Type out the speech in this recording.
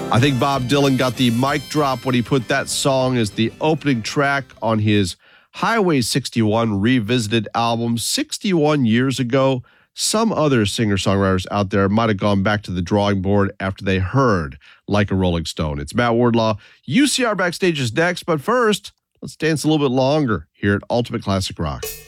I think Bob Dylan got the mic drop when he put that song as the opening track on his Highway 61 Revisited album 61 years ago. Some other singer-songwriters out there might have gone back to the drawing board after they heard Like a Rolling Stone. It's Matt Wardlaw. UCR Backstage is next, but first, let's dance a little bit longer here at Ultimate Classic Rock.